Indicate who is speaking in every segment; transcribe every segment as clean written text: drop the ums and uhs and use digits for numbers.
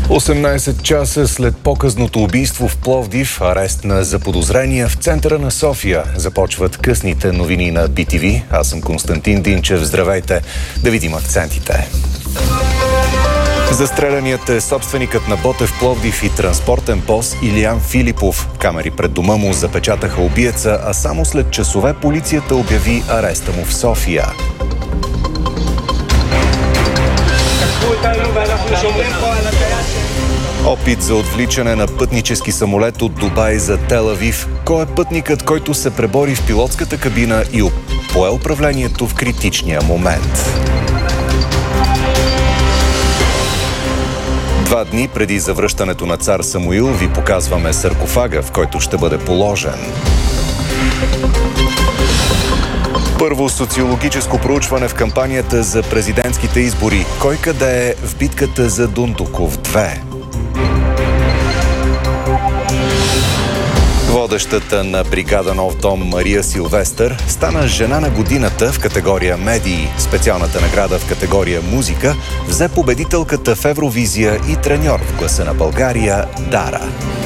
Speaker 1: 18 часа след показното убийство в Пловдив, арест на заподозрения в центъра на София. Започват късните новини на BTV. Аз съм Константин Динчев. Здравейте. Да видим акцентите. Застреляният е собственикът на Ботев Пловдив и транспортен бос Илиян Филипов. Камери пред дома му запечатаха убиеца, а само след часове полицията обяви ареста му в София. Опит за отвличане на пътнически самолет от Дубай за Тел Авив. Кой е пътникът, който се пребори в пилотската кабина и пое управлението в критичния момент? 2 дни преди завръщането на цар Самуил ви показваме саркофага, в който ще бъде положен. Първо социологическо проучване в кампанията за президентските избори. Кой къде е в битката за Дундуков 2? Водещата на бригада Нов дом Мария Силвестър стана жена на годината в категория медии. Специалната награда в категория музика взе победителката в Евровизия и треньор в Гласа на България Дара.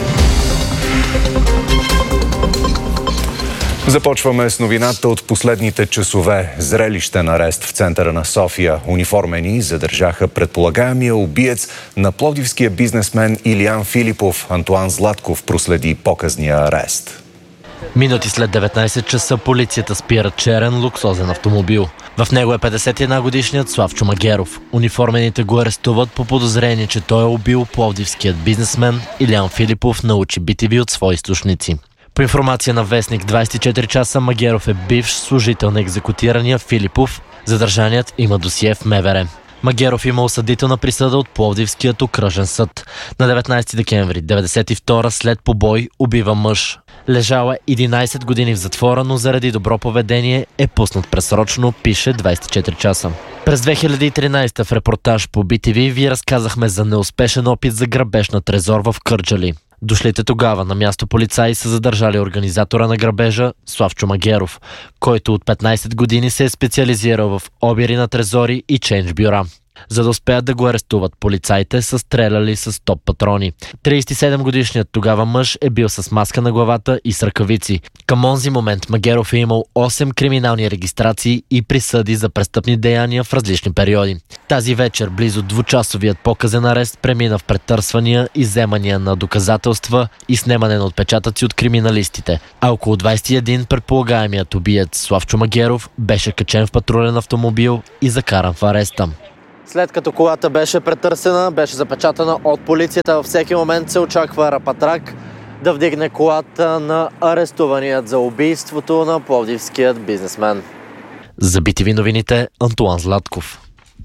Speaker 1: Започваме с новината от последните часове. Зрелищен арест в центъра на София. Униформени задържаха предполагаемия убиец на пловдивския бизнесмен Илиян Филипов. Антуан Златков проследи показния арест.
Speaker 2: Минути след 19 часа полицията спира черен луксозен автомобил. В него е 51-годишният Славчо Магеров. Униформените го арестуват по подозрение, че той е убил пловдивският бизнесмен Илиян Филипов, научи BTV от свои източници. По информация на вестник 24 часа, Магеров е бивш служител на екзекутирания Филипов. Задържаният има досие в МВР. Магеров има осъдителна присъда от Пловдивският окръжен съд. На 19 декември 1992 след побой убива мъж. Лежала 11 години в затвора, но заради добро поведение е пуснат предсрочно, пише 24 часа. През 2013 в репортаж по BTV ви разказахме за неуспешен опит за грабеж на трезор в Кърджали. Дошлите тогава на място полицаи са задържали организатора на грабежа Славчо Магеров, който от 15 години се е специализирал в обири на трезори и чейндж бюра. За да успеят да го арестуват, полицаите са стреляли с топ патрони. 37-годишният тогава мъж е бил с маска на главата и с ръкавици. Към онзи момент Магеров е имал 8 криминални регистрации и присъди за престъпни деяния в различни периоди. Тази вечер близо 2-часовият показен арест премина в претърсвания, изземания на доказателства и снемане на отпечатъци от криминалистите. А около 21 предполагаемият убиец Славчо Магеров беше качен в патрулен автомобил и закаран в ареста. След като колата беше претърсена, беше запечатана от полицията, във всеки момент се очаква рапатрак да вдигне колата на арестуваният за убийството на пловдивският бизнесмен. За BTV новините, Антуан Златков.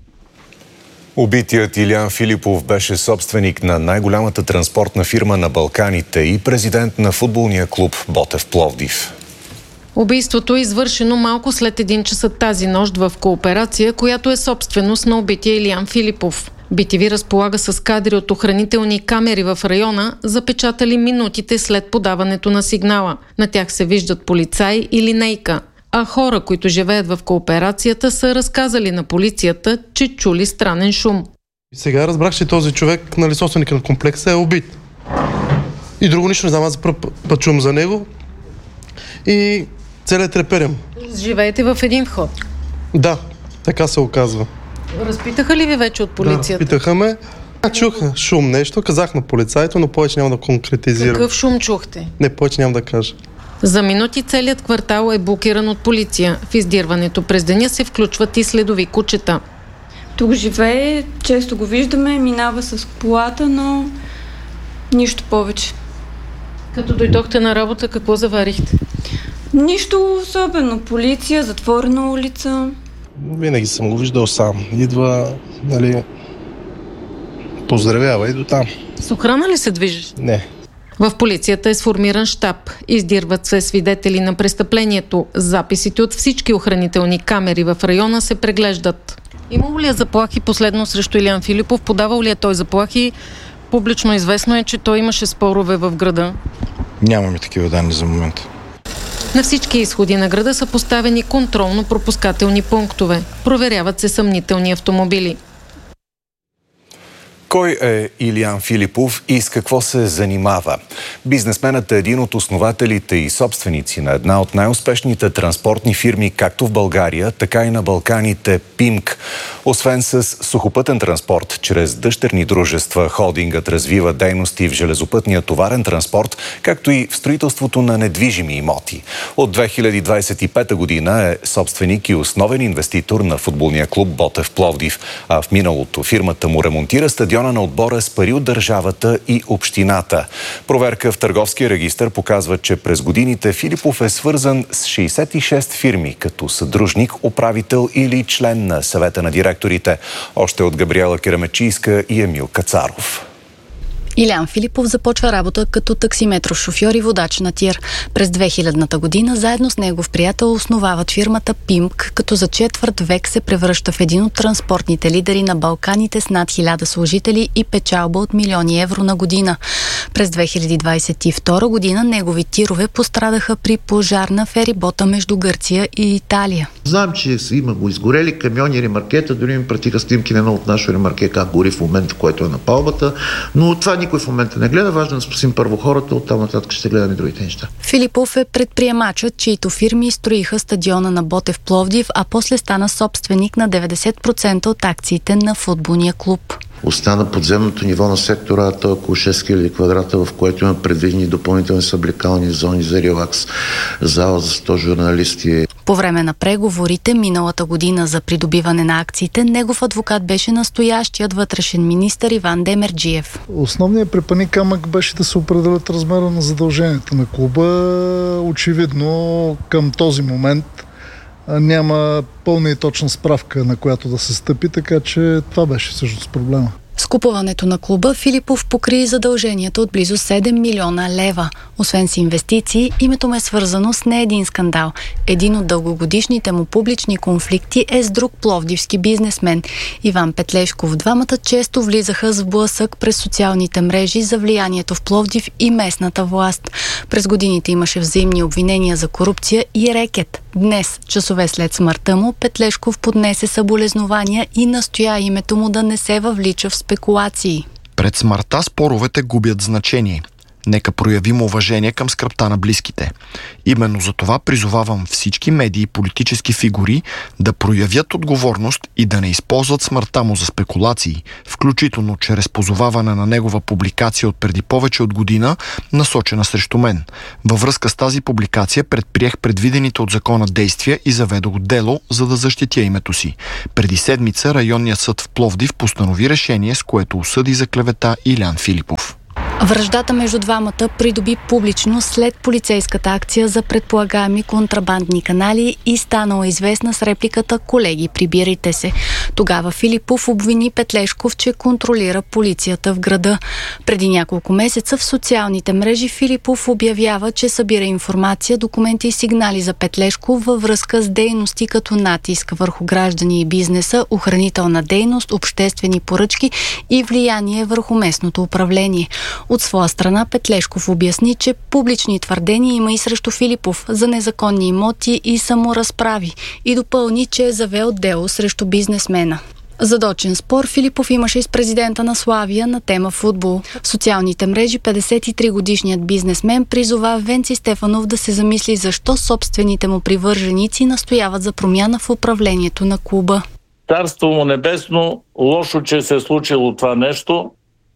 Speaker 1: Убитият Илиян Филипов беше собственик на най-голямата транспортна фирма на Балканите и президент на футболния клуб Ботев Пловдив.
Speaker 3: Убийството е извършено малко след 1 часа тази нощ в Кооперация, която е собственост на убития Илиян Филипов. BTV разполага с кадри от охранителни камери в района, запечатали минутите след подаването на сигнала. На тях се виждат полицаи и линейка. А хора, които живеят в Кооперацията, са разказали на полицията, че чули странен шум.
Speaker 4: Сега разбрах, че този човек, собственик на комплекса, е убит. И друго нищо не знам, аз път чувам за него. И целият треперем.
Speaker 3: Живеете в един вход?
Speaker 4: Да, така се оказва.
Speaker 3: Разпитаха ли ви вече от полицията?
Speaker 4: Да, питаха ме. Чуха шум нещо, казах на полицаите, но повече няма да конкретизирам.
Speaker 3: Какъв шум чухте?
Speaker 4: Не, повече няма да кажа.
Speaker 3: За минути целият квартал е блокиран от полиция. В издирването през деня се включват и следови кучета.
Speaker 5: Тук живее, често го виждаме, минава с колата, но нищо повече.
Speaker 3: Като дойдохте на работа, какво заварихте?
Speaker 5: Нищо особено. Полиция, затворена улица.
Speaker 4: Винаги съм го виждал сам. Идва, поздравява и до там.
Speaker 3: С охрана ли се движиш?
Speaker 4: Не.
Speaker 3: В полицията е сформиран щаб. Издирват се свидетели на престъплението. Записите от всички охранителни камери в района се преглеждат. Имало ли е заплахи последно срещу Илиян Филипов? Подавал ли е той заплахи? Публично известно е, че той имаше спорове в града.
Speaker 6: Нямаме такива данни за момента.
Speaker 3: На всички изходи на града са поставени контролно-пропускателни пунктове. Проверяват се съмнителни автомобили.
Speaker 1: Кой е Илиян Филипов и с какво се занимава? Бизнесменът е един от основателите и собственици на една от най-успешните транспортни фирми както в България, така и на Балканите – ПИМК. Освен с сухопътен транспорт, чрез дъщерни дружества, холдингът развива дейности в железопътния товарен транспорт, както и в строителството на недвижими имоти. От 2025 година е собственик и основен инвеститор на футболния клуб Ботев Пловдив, а в миналото фирмата му ремонтира стадиона на отбора с пари от държавата и общината. Проверка в Търговския регистър показва, че през годините Филипов е свързан с 66 фирми, като съдружник, управител или член на съвета на директорите. Още от Габриела Керамечийска и Емил Кацаров.
Speaker 7: Илиян Филипов започва работа като таксиметров шофьор и водач на тир. През 2000-та година заедно с негов приятел основават фирмата ПИМК, като за четвърт век се превръща в един от транспортните лидери на Балканите с над 1000 служители и печалба от милиони евро на година. През 2022 година негови тирове пострадаха при пожар на ферибота между Гърция и Италия.
Speaker 8: Знам, че има го изгорели камиони, ремаркета, дори ми пратиха снимки на едно от нашо ремарке, как гори в момента, в който е на палбата, но това никой в момента не гледа. Важно да спасим първо хората, оттам нататък ще гледаме другите неща.
Speaker 7: Филипов е предприемачът, чието фирми строиха стадиона на Ботев Пловдив, а после стана собственик на 90% от акциите на футболния клуб.
Speaker 8: Остана подземното ниво на сектора, то е около 6000 квадрата, в което има предвидени допълнителни съблекални зони за релакс, зала за 100 журналисти.
Speaker 7: По време на преговорите миналата година за придобиване на акциите, негов адвокат беше настоящият вътрешен министър Иван Демерджиев.
Speaker 9: Основният препъни камък беше да се определят размера на задълженията на клуба. Очевидно към този момент няма пълна и точна справка, на която да се стъпи, така че това беше всъщност проблема.
Speaker 7: С купуването на клуба Филипов покри задълженията от близо 7 милиона лева. Освен с инвестиции, името му е свързано с не един скандал. Един от дългогодишните му публични конфликти е с друг пловдивски бизнесмен – Иван Петлешков. Двамата често влизаха в сблъсък през социалните мрежи за влиянието в Пловдив и местната власт. През годините имаше взаимни обвинения за корупция и рекет. Днес, часове след смъртта му, Петлешков поднесе съболезнования и настоя името му да не се въвлича в спекулации.
Speaker 10: Пред смъртта споровете губят значение. Нека проявим уважение към скръбта на близките. Именно за това призовавам всички медии и политически фигури да проявят отговорност и да не използват смъртта му за спекулации, включително чрез позоваване на негова публикация от преди повече от година, насочена срещу мен. Във връзка с тази публикация предприех предвидените от закона действия и заведох дело, за да защитя името си. Преди седмица районният съд в Пловдив постанови решение, с което осъди за клевета Илиян Филипов.
Speaker 7: Враждата между двамата придоби публичност след полицейската акция за предполагаеми контрабандни канали и станала известна с репликата „Колеги, прибирайте се“. Тогава Филипов обвини Петлешков, че контролира полицията в града. Преди няколко месеца в социалните мрежи Филипов обявява, че събира информация, документи и сигнали за Петлешков във връзка с дейности като натиск върху граждани и бизнеса, охранителна дейност, обществени поръчки и влияние върху местното управление. От своя страна Петлешков обясни, че публични твърдения има и срещу Филипов за незаконни имоти и саморазправи и допълни, че е завел дело срещу бизнесмена. Задочен спор Филипов имаше и с президента на Славия на тема футбол. В социалните мрежи 53-годишният бизнесмен призова Венци Стефанов да се замисли защо собствените му привърженици настояват за промяна в управлението на клуба.
Speaker 11: Царство му небесно, лошо, че се е случило това нещо.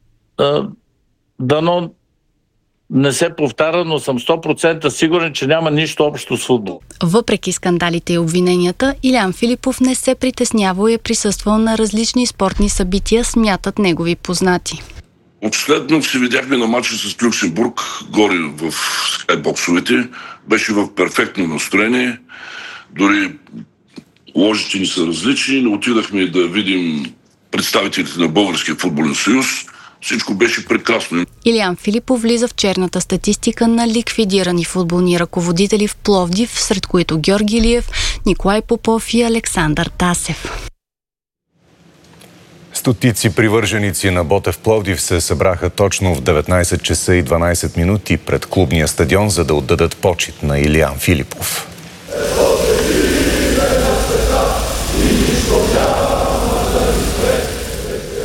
Speaker 11: Дано не се повтаря, но съм 100% сигурен, че няма нищо общо с футбол.
Speaker 7: Въпреки скандалите и обвиненията, Илиян Филипов не се притеснявал и е присъствал на различни спортни събития, смятат негови познати.
Speaker 12: Последно се видяхме на матча с Люксембург, горе в скайбоксовете. Беше в перфектно настроение. Дори ложите ни са различни, но отидахме да видим представителите на Българския футболен съюз. Всичко беше прекрасно.
Speaker 7: Илиян Филипов влиза в черната статистика на ликвидирани футболни ръководители в Пловдив, сред които Георги Илиев, Николай Попов и Александър Тасев.
Speaker 1: Стотици привърженици на Ботев Пловдив се събраха точно в 19 часа и 12 минути пред клубния стадион, за да отдадат почит на Илиян Филипов.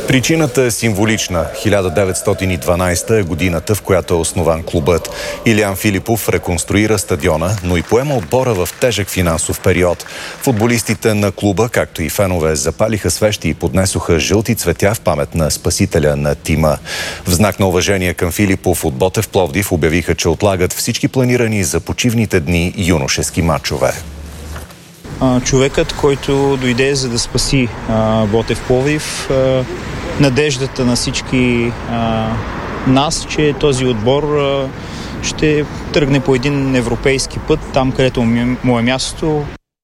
Speaker 1: Причината е символична. 1912 е годината, в която е основан клубът. Илиян Филипов реконструира стадиона, но и поема отбора в тежък финансов период. Футболистите на клуба, както и фенове, запалиха свещи и поднесоха жълти цветя в памет на спасителя на тима. В знак на уважение към Филипов от Ботев Пловдив обявиха, че отлагат всички планирани за почивните дни юношески мачове.
Speaker 13: Човекът, който дойде за да спаси Ботев Пловдив, надеждата на всички нас, че този отбор ще тръгне по един европейски път, там където му е място.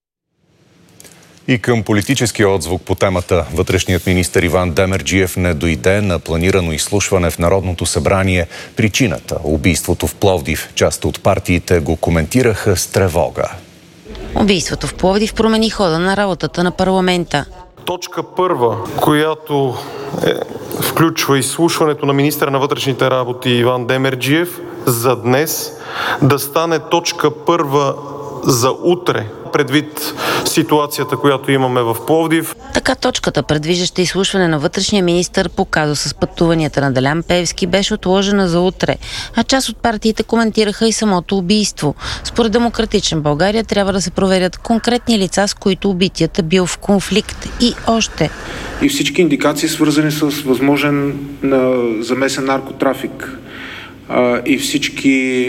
Speaker 1: И към политическия отзвук по темата. Вътрешният министър Иван Демерджиев не дойде на планирано изслушване в Народното събрание. Причината – убийството в Пловдив. Част от партиите го коментираха с тревога.
Speaker 14: Убийството в Пловдив промени хода на работата на парламента.
Speaker 15: Точка първа, която включва изслушването на министъра на вътрешните работи Иван Демерджиев за днес, да стане точка първа за утре, предвид ситуацията, която имаме в Пловдив.
Speaker 14: Така точката, предвиждаща изслушване на вътрешния министър по казуса с пътуванията на Делян Пеевски, беше отложена за утре, а част от партиите коментираха и самото убийство. Според Демократична България трябва да се проверят конкретни лица, с които убитият е бил в конфликт и още.
Speaker 16: И всички индикации, свързани с възможен замесен наркотрафик и всички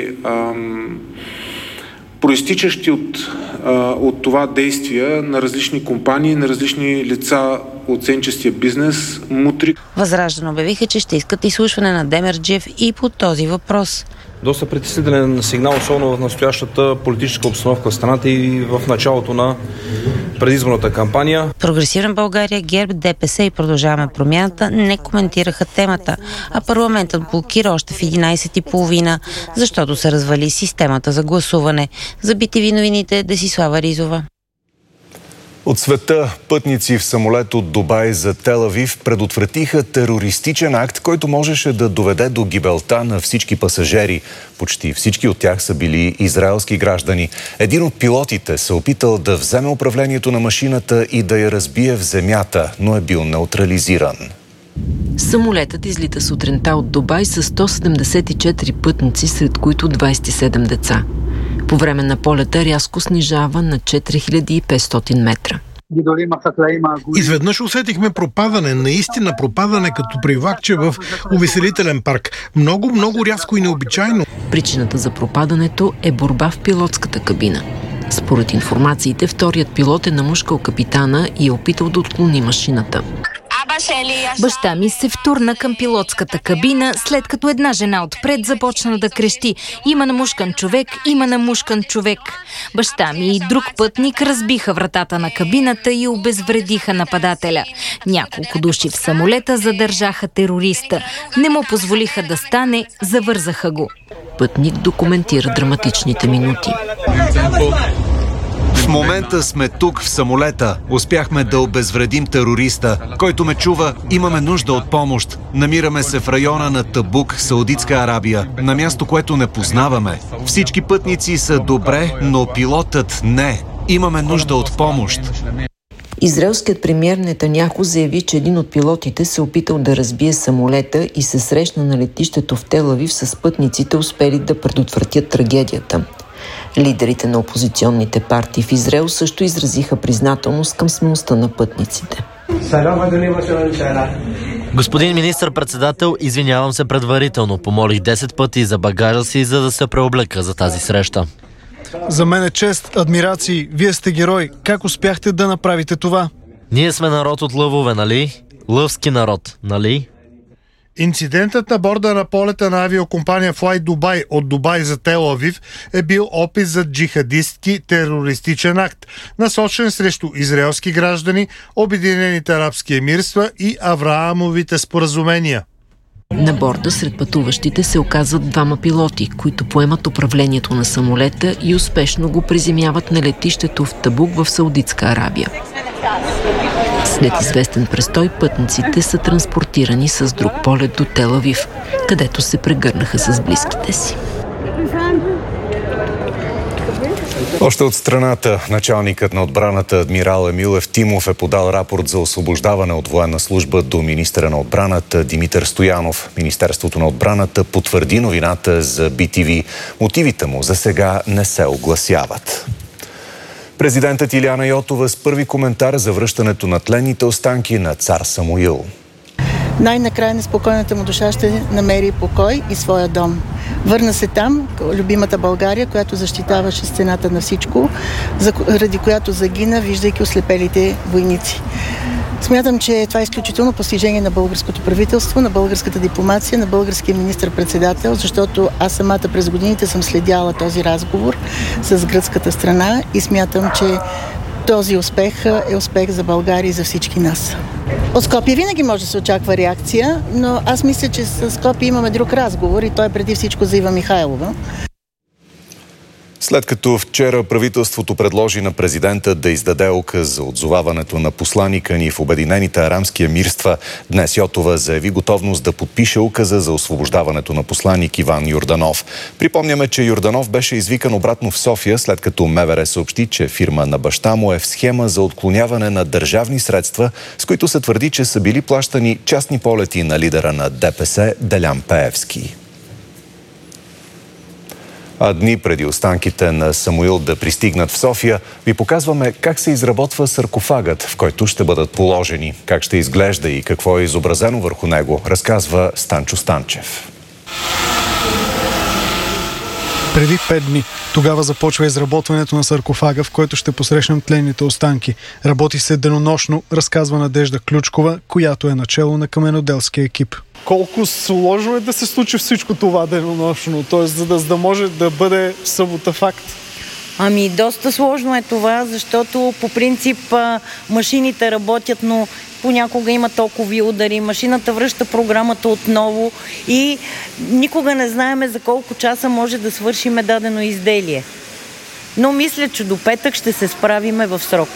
Speaker 16: проистичащи от това действия на различни компании, на различни лица от сенчестия бизнес, мутри.
Speaker 14: Възраждане обявиха, че ще искат изслушване на Демерджиев и по този въпрос.
Speaker 17: Доста притеснителен сигнал, особено в настоящата политическа обстановка в страната и в началото на предизборната кампания.
Speaker 14: Прогресивна България, ГЕРБ, ДПС и Продължаваме промяната не коментираха темата, а парламентът блокира още в 11:30, защото се развали системата за гласуване. За BTV новините Десислава Ризова.
Speaker 1: От света пътници в самолет от Дубай за Тел Авив предотвратиха терористичен акт, който можеше да доведе до гибелта на всички пасажери. Почти всички от тях са били израелски граждани. Един от пилотите се опитал да вземе управлението на машината и да я разбие в земята, но е бил неутрализиран.
Speaker 18: Самолетът излита сутринта от Дубай с 174 пътници, сред които 27 деца. По време на полета рязко снижава на 4500 метра.
Speaker 19: Изведнъж усетихме пропадане, наистина пропадане като при влакче в увеселителен парк. Много рязко и необичайно.
Speaker 18: Причината за пропадането е борба в пилотската кабина. Според информациите, вторият пилот е намушкал капитана и е опитал да отклони машината.
Speaker 20: Баща ми се втурна към пилотската кабина, след като една жена отпред започна да крещи: "Има намушкан човек, има намушкан човек!" Баща ми и друг пътник разбиха вратата на кабината и обезвредиха нападателя. Няколко души в самолета задържаха терориста. Не му позволиха да стане, завързаха го.
Speaker 18: Пътник документира драматичните минути.
Speaker 1: В момента сме тук в самолета. Успяхме да обезвредим терориста. Който ме чува, имаме нужда от помощ. Намираме се в района на Табук, Саудитска Арабия, на място, което не познаваме. Всички пътници са добре, но пилотът не. Имаме нужда от помощ.
Speaker 21: Израелският премиер Нетаняху заяви, че един от пилотите се опитал да разбие самолета и се срещна на летището в Тел Авив с пътниците, успели да предотвратят трагедията. Лидерите на опозиционните партии в Израел също изразиха признателност към смелостта на пътниците.
Speaker 2: Господин министър-председател, извинявам се предварително. Помолих 10 пъти за багажа си, за да се преоблека за тази среща.
Speaker 19: За мен е чест, адмирации. Вие сте герой. Как успяхте да направите това?
Speaker 2: Ние сме народ от лъвове, нали? Лъвски народ, нали?
Speaker 19: Инцидентът на борда на полета на авиокомпания Fly Dubai от Дубай за Тел Авив е бил опит за джихадистки терористичен акт, насочен срещу израелски граждани, Обединените арабски емирства и Авраамовите споразумения.
Speaker 18: На борда сред пътуващите се оказват двама пилоти, които поемат управлението на самолета и успешно го приземяват на летището в Табук в Саудитска Арабия. След известен престой, пътниците са транспортирани с друг полет до Тел Авив, където се прегърнаха с близките си.
Speaker 1: Още от страната, началникът на отбраната адмирал Емил Евтимов е подал рапорт за освобождаване от военна служба до министъра на отбраната Димитър Стоянов. Министерството на отбраната потвърди новината за BTV. Мотивите му за сега не се огласяват. Президентът Илияна Йотова с първи коментар за връщането на тленните останки на цар Самуил.
Speaker 5: Най-накрая неспокойната му душа ще намери покой и своя дом. Върна се там, любимата България, която защитаваше стената на всичко, заради която загина, виждайки ослепелите войници. Смятам, че това е изключително постижение на българското правителство, на българската дипломация, на българския министър-председател, защото аз самата през годините съм следяла този разговор с гръцката страна и смятам, че този успех е успех за България и за всички нас. От Скопие винаги може да се очаква реакция, но аз мисля, че с Скопие имаме друг разговор и той е преди всичко за Ива Михайлова.
Speaker 1: След като вчера правителството предложи на президента да издаде указ за отзоваването на посланика ни в Обединените арабски емирства, днес Йотова заяви готовност да подпише указа за освобождаването на посланик Иван Йорданов. Припомняме, че Йорданов беше извикан обратно в София, след като МВР съобщи, че фирма на баща му е в схема за отклоняване на държавни средства, с които се твърди, че са били плащани частни полети на лидера на ДПС Делян Пеевски. А дни преди останките на Самуил да пристигнат в София, ви показваме как се изработва саркофагът, в който ще бъдат положени, как ще изглежда и какво е изобразено върху него, разказва Станчо Станчев.
Speaker 22: Преди 5 дни. Тогава започва изработването на саркофага, в който ще посрещнем тленните останки. Работи се денонощно, разказва Надежда Ключкова, която е начело на каменоделския екип.
Speaker 23: Колко сложно е да се случи всичко това денонощно, т.е. за да може да бъде събота факт?
Speaker 24: Ами доста сложно е това, защото по принцип машините работят, но понякога има токови удари, машината връща програмата отново и никога не знаеме за колко часа може да свършиме дадено изделие. Но мисля, че до петък ще се справиме в срок.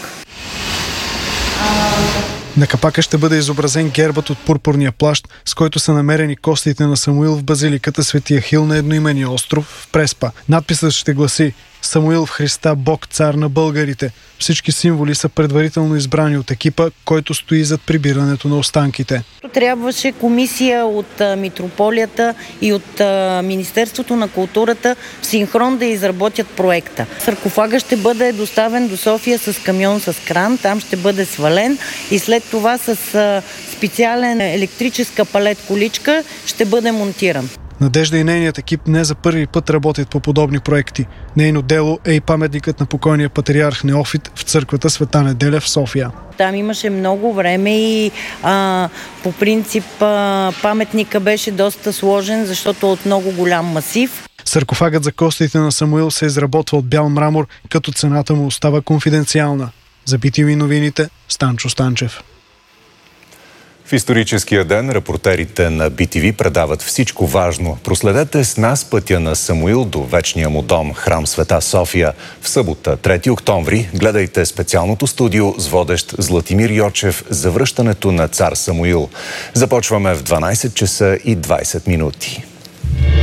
Speaker 22: На капака ще бъде изобразен гербът от пурпурния плащ, с който са намерени костите на Самуил в базиликата Свети Ахил на едноименния остров в Преспа. Надписът ще гласи: Самуил в Христа, Бог, цар на българите. Всички символи са предварително избрани от екипа, който стои зад прибирането на останките.
Speaker 24: Трябваше комисия от митрополията и от Министерството на културата в синхрон да изработят проекта. Саркофага ще бъде доставен до София с камион с кран, там ще бъде свален и след това с специален електрическа палет-количка ще бъде монтиран.
Speaker 22: Надежда и нейният екип не за първи път работят по подобни проекти. Нейно дело е и паметникът на покойния патриарх Неофит в църквата Света Неделя в София.
Speaker 24: Там имаше много време и по принцип паметника беше доста сложен, защото е от много голям масив.
Speaker 22: Саркофагът за костите на Самуил се изработва от бял мрамор, като цената му остава конфиденциална. За BTV новините, Станчо Станчев.
Speaker 1: В историческия ден репортерите на BTV предават всичко важно. Проследете с нас пътя на Самуил до вечния му дом, храм Света София. В събота, 3 октомври, гледайте специалното студио с водещ Златимир Йочев за връщането на цар Самуил. Започваме в 12 часа и 20 минути.